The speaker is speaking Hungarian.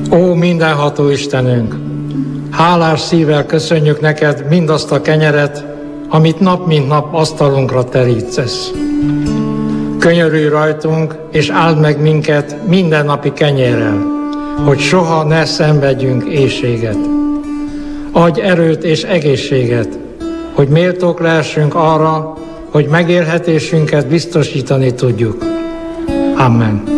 Ó, mindenható Istenünk! Hálás szívvel köszönjük neked mindazt a kenyeret, amit nap mint nap asztalunkra terítesz. Könyörülj rajtunk, és áld meg minket mindennapi kenyérrel, hogy soha ne szenvedjünk éhséget. Adj erőt és egészséget, hogy méltók lehessünk arra, hogy megélhetésünket biztosítani tudjuk. Amen.